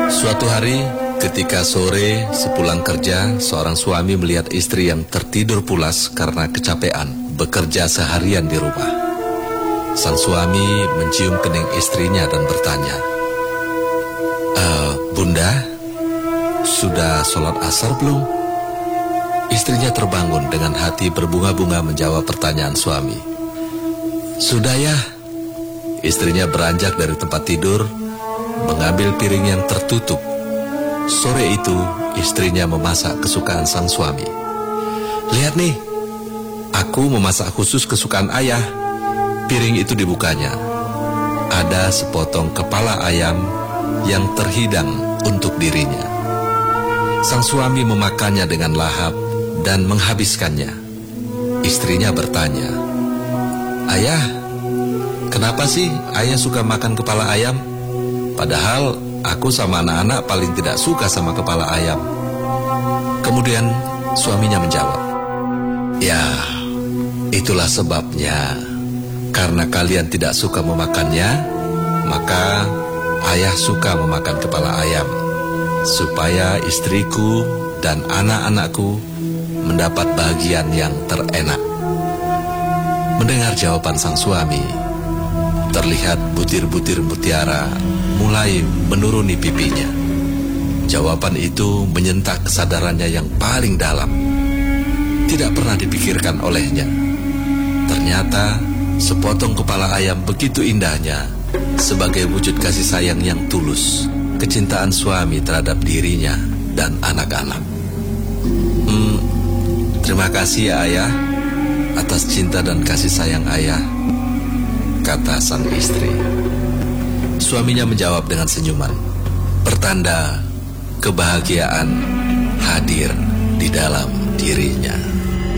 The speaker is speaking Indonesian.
Suatu hari, ketika sore sepulang kerja, seorang suami melihat istri yang tertidur pulas karena kecapean bekerja seharian di rumah. Sang suami mencium kening istrinya dan bertanya, Bunda, sudah sholat asar belum? Istrinya terbangun dengan hati berbunga-bunga menjawab pertanyaan suami. Sudah ya. Istrinya beranjak dari tempat tidur, mengambil piring yang tertutup. Sore itu, istrinya memasak kesukaan sang suami. Lihat nih, aku memasak khusus kesukaan ayah. Piring itu dibukanya. Ada sepotong kepala ayam yang terhidang untuk dirinya. Sang suami memakannya dengan lahap dan menghabiskannya. Istrinya bertanya, Ayah, kenapa sih ayah suka makan kepala ayam? Padahal aku sama anak-anak paling tidak suka sama kepala ayam. Kemudian suaminya menjawab, Ya, itulah sebabnya. Karena kalian tidak suka memakannya, maka ayah suka memakan kepala ayam, supaya istriku dan anak-anakku mendapat bagian yang terenak. Mendengar jawaban sang suami, terlihat butir-butir mutiara mulai menuruni pipinya. Jawaban itu menyentak kesadarannya yang paling dalam. Tidak pernah dipikirkan olehnya. Ternyata sepotong kepala ayam begitu indahnya sebagai wujud kasih sayang yang tulus, kecintaan suami terhadap dirinya dan anak-anak. Terima kasih ya ayah atas cinta dan kasih sayang ayah, kata sang istri. Suaminya menjawab dengan senyuman, pertanda kebahagiaan hadir di dalam dirinya.